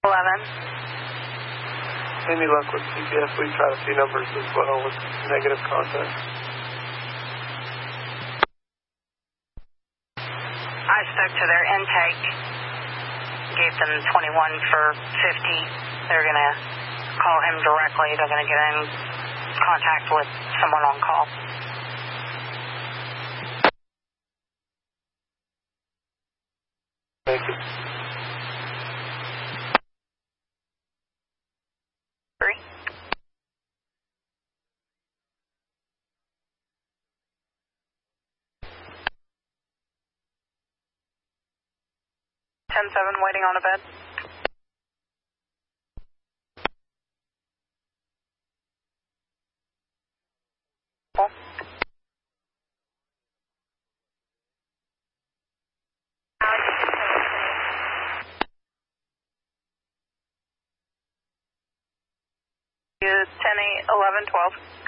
11. Any luck with CPS? We try a few numbers as well with negative contact. I stuck to their intake, gave them 21 for 50. They're going to call him directly. They're going to get in contact with someone on call. Thank you. 3. 10-7 waiting on a bed. Is 10-8, 11, 12.